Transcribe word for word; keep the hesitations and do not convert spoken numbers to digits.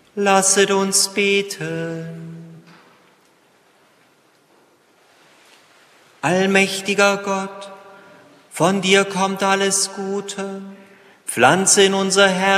Lasset uns beten. Allmächtiger Gott, von dir kommt alles Gute. Pflanze in unser Herz